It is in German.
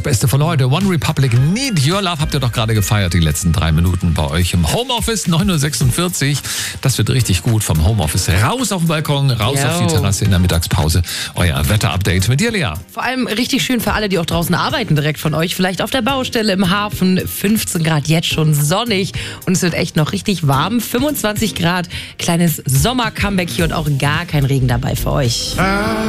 Beste von heute. One Republic, Need Your Love. Habt ihr doch gerade gefeiert, die letzten 3 Minuten bei euch im Homeoffice. 9.46 Uhr. Das wird richtig gut. Vom Homeoffice raus auf den Balkon, raus auf die Terrasse in der Mittagspause. Euer Wetterupdate mit dir, Lea. Vor allem richtig schön für alle, die auch draußen arbeiten, direkt von euch. Vielleicht auf der Baustelle, im Hafen. 15 Grad, jetzt schon sonnig. Und es wird echt noch richtig warm. 25 Grad, kleines Sommer-Comeback hier und auch gar kein Regen dabei für euch.